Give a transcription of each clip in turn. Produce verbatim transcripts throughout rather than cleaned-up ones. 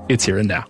It's Here and Now.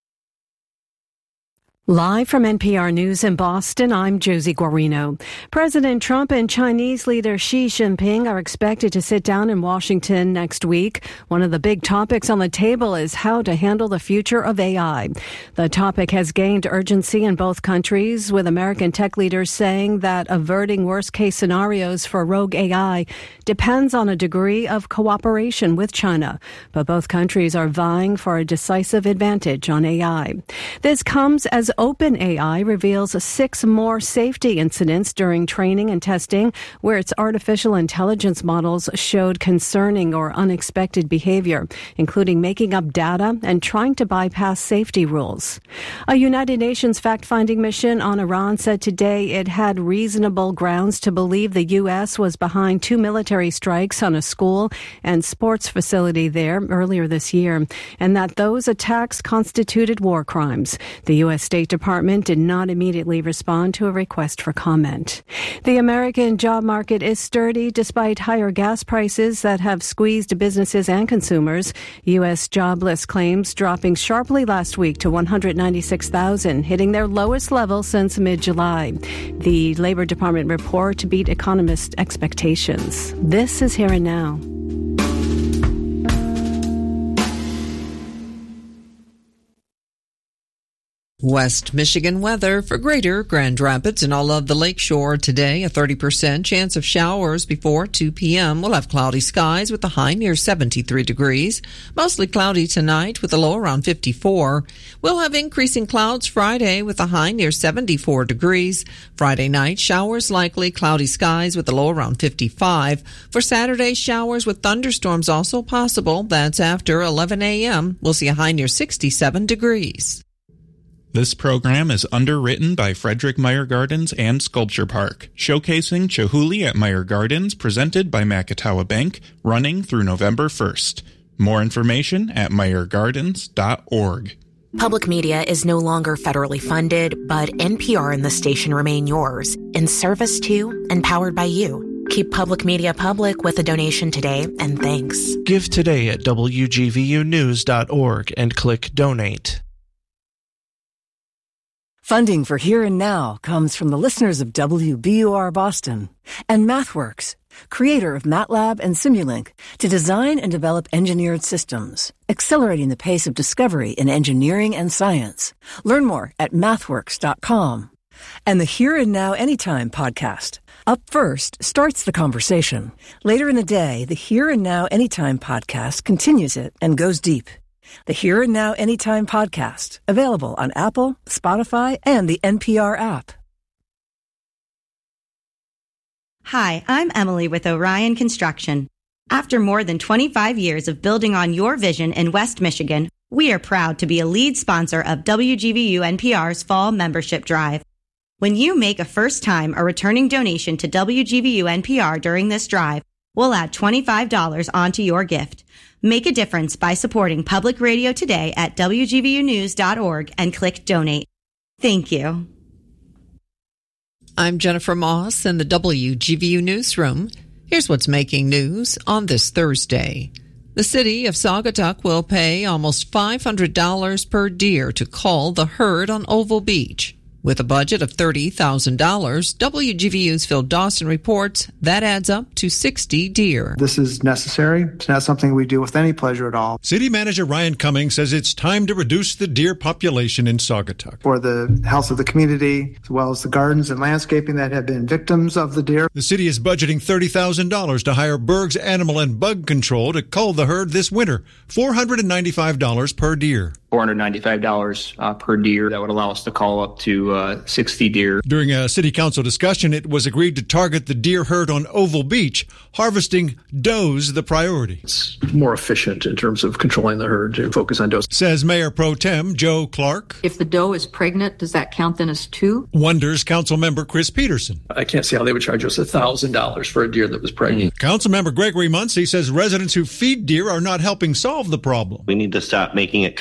Live from N P R News in Boston, I'm Josie Guarino. President Trump and Chinese leader Xi Jinping are expected to sit down in Washington next week. One of the big topics on the table is how to handle the future of A I. The topic has gained urgency in both countries, with American tech leaders saying that averting worst-case scenarios for rogue A I depends on a degree of cooperation with China. But both countries are vying for a decisive advantage on A I. This comes as OpenAI reveals six more safety incidents during training and testing where its artificial intelligence models showed concerning or unexpected behavior, including making up data and trying to bypass safety rules. A United Nations fact-finding mission on Iran said today it had reasonable grounds to believe the U S was behind two military strikes on a school and sports facility there earlier this year, and that those attacks constituted war crimes. The U S State Department did not immediately respond to a request for comment. The American job market is sturdy despite higher gas prices that have squeezed businesses and consumers. U S jobless claims dropping sharply last week to one hundred ninety-six thousand, hitting their lowest level since mid-July. The Labor Department report beat economist expectations. This is Here and Now. West Michigan weather for Greater Grand Rapids and all of the lakeshore today. A thirty percent chance of showers before two p.m. We'll have cloudy skies with a high near seventy-three degrees. Mostly cloudy tonight with a low around fifty-four. We'll have increasing clouds Friday with a high near seventy-four degrees. Friday night, showers likely, cloudy skies with a low around fifty-five. For Saturday, showers with thunderstorms also possible. That's after eleven a.m. We'll see a high near sixty-seven degrees. This program is underwritten by Frederick Meyer Gardens and Sculpture Park, showcasing Chihuly at Meyer Gardens, presented by Macatawa Bank, running through November first. More information at meyer gardens dot org. Public media is no longer federally funded, but N P R and the station remain yours, in service to and powered by you. Keep public media public with a donation today, and thanks. Give today at w g v u news dot org and click Donate. Funding for Here and Now comes from the listeners of W B U R Boston and MathWorks, creator of MATLAB and Simulink, to design and develop engineered systems, accelerating the pace of discovery in engineering and science. Learn more at mathworks dot com. And the Here and Now Anytime podcast. Up First starts the conversation. Later in the day, the Here and Now Anytime podcast continues it and goes deep. The Here and Now Anytime podcast, available on Apple, Spotify, and the N P R app. Hi, I'm Emily with Orion Construction. After more than twenty-five years of building on your vision in West Michigan, we are proud to be a lead sponsor of W G V U N P R's Fall Membership Drive. When you make a first-time or returning donation to W G V U N P R during this drive, we'll add twenty-five dollars onto your gift. Make a difference by supporting public radio today at w g v u news dot org and click Donate. Thank you. I'm Jennifer Moss in the W G V U Newsroom. Here's what's making news on this Thursday. The city of Saugatuck will pay almost five hundred dollars per deer to cull the herd on Oval Beach. With a budget of thirty thousand dollars, W G V U's Phil Dawson reports that adds up to sixty deer. This is necessary. It's not something we do with any pleasure at all. City Manager Ryan Cummings says it's time to reduce the deer population in Saugatuck. For the health of the community, as well as the gardens and landscaping that have been victims of the deer. The city is budgeting thirty thousand dollars to hire Berg's Animal and Bug Control to cull the herd this winter, four hundred ninety-five dollars per deer. four hundred ninety-five dollars uh, per deer. That would allow us to call up to uh, sixty deer. During a city council discussion, it was agreed to target the deer herd on Oval Beach, harvesting does the priority. It's more efficient in terms of controlling the herd to focus on does. Says Mayor Pro Tem Joe Clark. If the doe is pregnant, does that count then as two? Wonders council member Chris Peterson. I can't see how they would charge us one thousand dollars for a deer that was pregnant. Mm-hmm. Council member Gregory Muncy says residents who feed deer are not helping solve the problem. We need to stop making it comfortable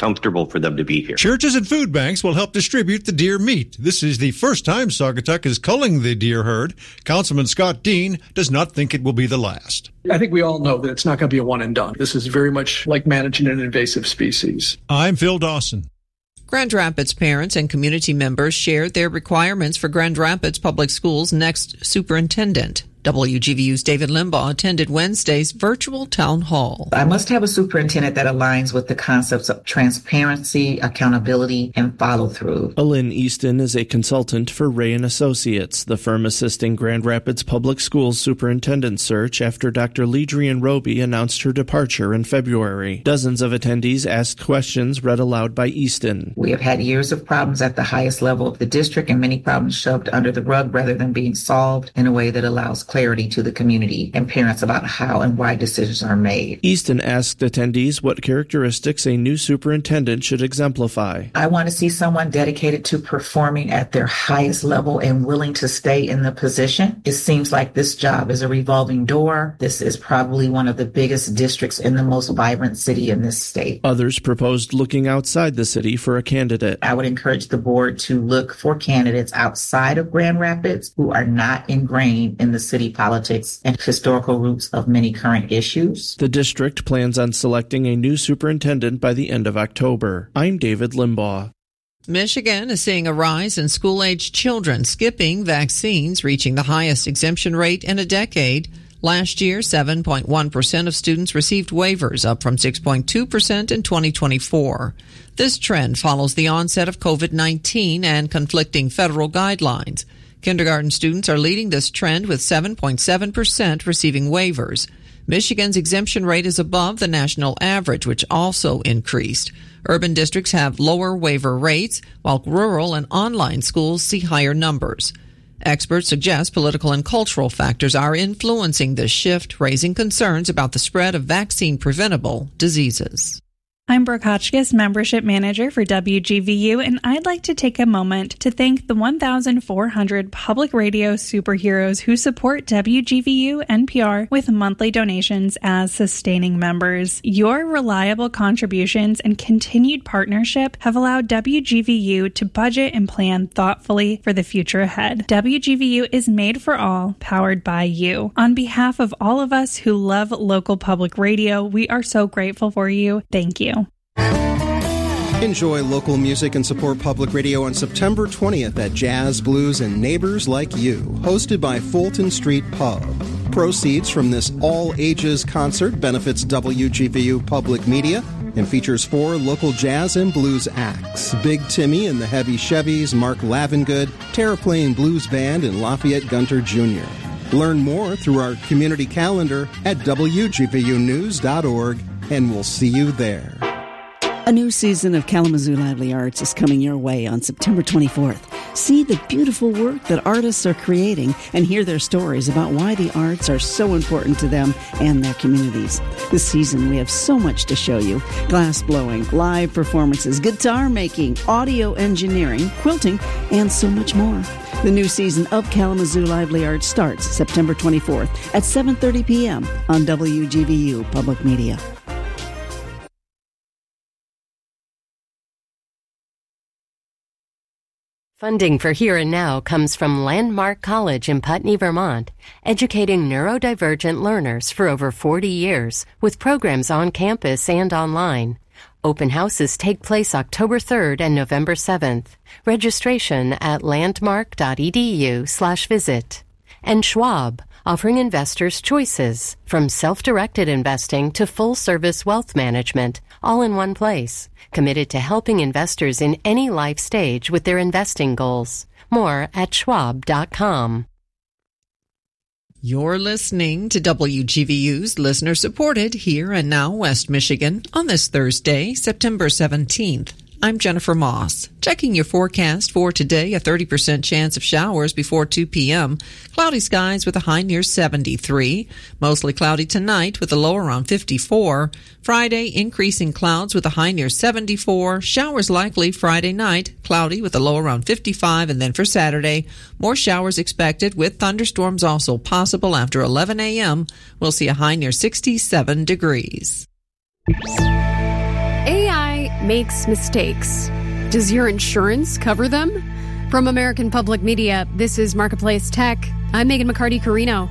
wonderful for them to be here. Churches and food banks will help distribute the deer meat. This is the first time Saugatuck is culling the deer herd. Councilman Scott Dean does not think it will be the last. I think we all know that it's not going to be a one and done. This is very much like managing an invasive species. I'm Phil Dawson. Grand Rapids parents and community members shared their requirements for Grand Rapids Public Schools' next superintendent. W G V U's David Limbaugh attended Wednesday's virtual town hall. I must have a superintendent that aligns with the concepts of transparency, accountability, and follow-through. Alyn Easton is a consultant for Ray and Associates, the firm assisting Grand Rapids Public Schools superintendent search after Doctor Ledrian Roby announced her departure in February. Dozens of attendees asked questions read aloud by Easton. We have had years of problems at the highest level of the district and many problems shoved under the rug rather than being solved in a way that allows clarity to the community and parents about how and why decisions are made. Easton asked attendees what characteristics a new superintendent should exemplify. I want to see someone dedicated to performing at their highest level and willing to stay in the position. It seems like this job is a revolving door. This is probably one of the biggest districts in the most vibrant city in this state. Others proposed looking outside the city for a candidate. I would encourage the board to look for candidates outside of Grand Rapids who are not ingrained in the city politics and historical roots of many current issues. The district plans on selecting a new superintendent by the end of October. I'm David Limbaugh. Michigan is seeing a rise in school-aged children skipping vaccines, reaching the highest exemption rate in a decade. Last year, seven point one percent of students received waivers, up from six point two percent in twenty twenty-four. This trend follows the onset of covid nineteen and conflicting federal guidelines. Kindergarten students are leading this trend with seven point seven percent receiving waivers. Michigan's exemption rate is above the national average, which also increased. Urban districts have lower waiver rates, while rural and online schools see higher numbers. Experts suggest political and cultural factors are influencing this shift, raising concerns about the spread of vaccine-preventable diseases. I'm Brooke Hotchkiss, Membership Manager for W G V U, and I'd like to take a moment to thank the one thousand four hundred public radio superheroes who support W G V U N P R with monthly donations as sustaining members. Your reliable contributions and continued partnership have allowed W G V U to budget and plan thoughtfully for the future ahead. W G V U is made for all, powered by you. On behalf of all of us who love local public radio, we are so grateful for you. Thank you. Enjoy local music and support public radio on September twentieth at Jazz, Blues, and Neighbors Like You, hosted by Fulton Street Pub. Proceeds from this all-ages concert benefits W G V U Public Media and features four local jazz and blues acts: Big Timmy and the Heavy Chevys, Mark Lavengood, Terraplane Blues Band, and Lafayette Gunter Junior Learn more through our community calendar at W G V U news dot org, and we'll see you there. A new season of Kalamazoo Lively Arts is coming your way on September twenty-fourth. See the beautiful work that artists are creating and hear their stories about why the arts are so important to them and their communities. This season, we have so much to show you: glass blowing, live performances, guitar making, audio engineering, quilting, and so much more. The new season of Kalamazoo Lively Arts starts September twenty-fourth at seven thirty p.m. on W G V U Public Media. Funding for Here and Now comes from Landmark College in Putney, Vermont, educating neurodivergent learners for over forty years with programs on campus and online. Open houses take place October third and November seventh. Registration at landmark.edu slash visit. And Schwab, offering investors choices from self-directed investing to full-service wealth management, all in one place. Committed to helping investors in any life stage with their investing goals. More at schwab dot com. You're listening to W G V U's listener-supported Here and Now West Michigan on this Thursday, September seventeenth. I'm Jennifer Moss. Checking your forecast for today, a thirty percent chance of showers before two p.m. Cloudy skies with a high near seventy-three. Mostly cloudy tonight with a low around fifty-four. Friday, increasing clouds with a high near seventy-four. Showers likely Friday night, cloudy with a low around fifty-five. And then for Saturday, more showers expected with thunderstorms also possible after eleven a.m. We'll see a high near sixty-seven degrees. A I makes mistakes. Does your insurance cover them? From American Public Media, this is Marketplace Tech. I'm Megan McCarty-Carino.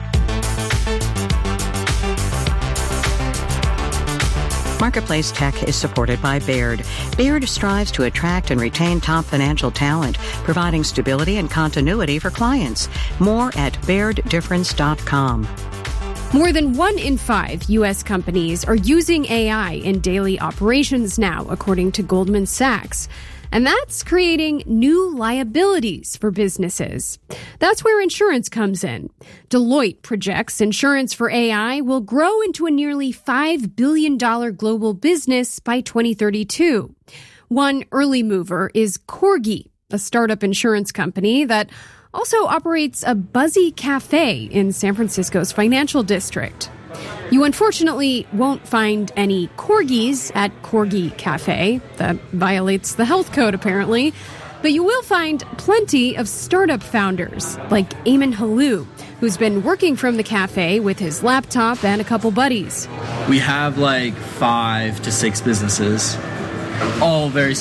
Marketplace Tech is supported by Baird. Baird strives to attract and retain top financial talent, providing stability and continuity for clients. More at baird difference dot com. More than one in five U S companies are using A I in daily operations now, according to Goldman Sachs. And that's creating new liabilities for businesses. That's where insurance comes in. Deloitte projects insurance for A I will grow into a nearly five billion dollars global business by twenty thirty-two. One early mover is Corgi, a startup insurance company that also operates a buzzy cafe in San Francisco's financial district. You unfortunately won't find any corgis at Corgi Cafe. That violates the health code, apparently. But you will find plenty of startup founders, like Eamon Halou, who's been working from the cafe with his laptop and a couple buddies. We have like five to six businesses, all very